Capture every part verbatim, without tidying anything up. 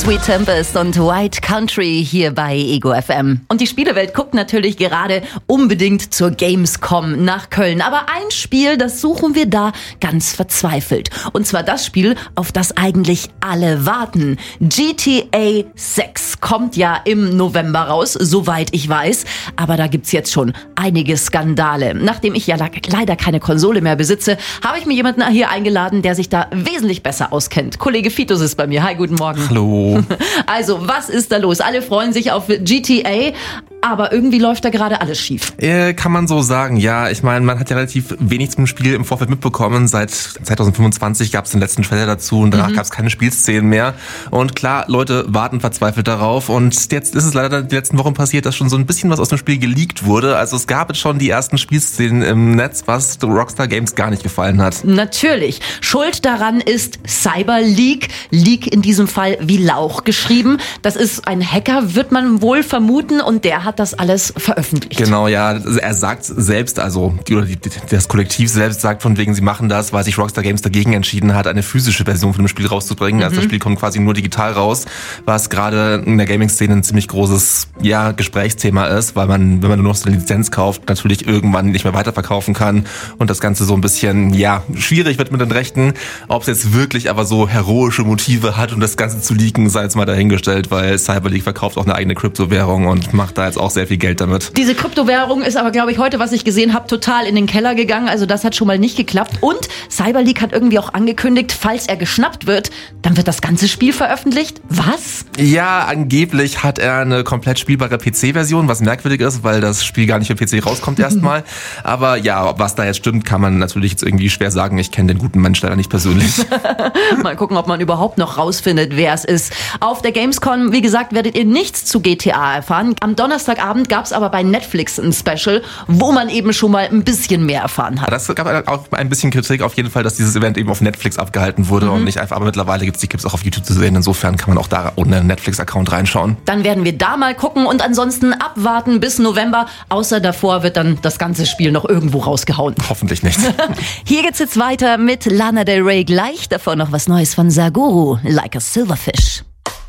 Sweet Tempest und White Country hier bei Ego F M. Und die Spielewelt guckt natürlich gerade unbedingt zur Gamescom nach Köln. Aber ein Spiel, das suchen wir da ganz verzweifelt. Und zwar das Spiel, auf das eigentlich alle warten. G T A sechs kommt ja im November raus, soweit ich weiß. Aber da gibt's jetzt schon einige Skandale. Nachdem ich ja leider keine Konsole mehr besitze, habe ich mir jemanden hier eingeladen, der sich da wesentlich besser auskennt. Kollege Fitus ist bei mir. Hi, guten Morgen. Hallo. Also, was ist da los? Alle freuen sich auf G T A, aber irgendwie läuft da gerade alles schief. Äh, kann man so sagen, ja. Ich meine, man hat ja relativ wenig zum Spiel im Vorfeld mitbekommen. Seit zwanzig fünfundzwanzig gab es den letzten Trailer dazu und danach mhm. gab es keine Spielszenen mehr. Und klar, Leute warten verzweifelt darauf. Und jetzt ist es leider die letzten Wochen passiert, dass schon so ein bisschen was aus dem Spiel geleakt wurde. Also es gab jetzt schon die ersten Spielszenen im Netz, was Rockstar Games gar nicht gefallen hat. Natürlich. Schuld daran ist Cyberleak. Leak in diesem Fall wie Lauch geschrieben. Das ist ein Hacker, wird man wohl vermuten, und der hat das alles veröffentlicht. Genau, ja. Er sagt selbst, also die, oder die, das Kollektiv selbst sagt von wegen, sie machen das, weil sich Rockstar Games dagegen entschieden hat, eine physische Version von dem Spiel rauszubringen. Mhm. Also das Spiel kommt quasi nur digital raus, was gerade in der Gaming-Szene ein ziemlich großes ja, Gesprächsthema ist, weil man, wenn man nur noch so eine Lizenz kauft, natürlich irgendwann nicht mehr weiterverkaufen kann und das Ganze so ein bisschen, ja, schwierig wird mit den Rechten. Ob es jetzt wirklich aber so heroische Motive hat, um das Ganze zu leaken, sei jetzt mal dahingestellt, weil Cyberleak verkauft auch eine eigene Kryptowährung und macht da jetzt auch sehr viel Geld damit. Diese Kryptowährung ist aber, glaube ich, heute, was ich gesehen habe, total in den Keller gegangen. Also das hat schon mal nicht geklappt. Und Cyberleak hat irgendwie auch angekündigt, falls er geschnappt wird, dann wird das ganze Spiel veröffentlicht. Was? Ja, angeblich hat er eine komplett spielbare P C-Version, was merkwürdig ist, weil das Spiel gar nicht für P C rauskommt erstmal. Aber ja, was da jetzt stimmt, kann man natürlich jetzt irgendwie schwer sagen. Ich kenne den guten Mensch leider nicht persönlich. Mal gucken, ob man überhaupt noch rausfindet, wer es ist. Auf der Gamescom, wie gesagt, werdet ihr nichts zu G T A erfahren. Am Donnerstagabend gab es aber bei Netflix ein Special, wo man eben schon mal ein bisschen mehr erfahren hat. Das gab auch ein bisschen Kritik auf jeden Fall, dass dieses Event eben auf Netflix abgehalten wurde mhm. und nicht einfach. Aber mittlerweile gibt es die Clips auch auf YouTube zu sehen. Insofern kann man auch da ohne Netflix-Account reinschauen. Dann werden wir da mal gucken und ansonsten abwarten bis November. Außer davor wird dann das ganze Spiel noch irgendwo rausgehauen. Hoffentlich nicht. Hier geht's jetzt weiter mit Lana Del Rey. Gleich davor noch was Neues von Saguru, Like a Silverfish.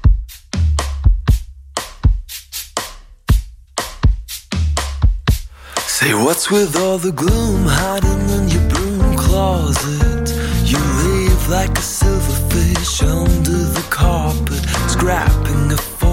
Say what's with all the gloom hiding in your broom closet? You live like a silverfish under the carpet, scrapping a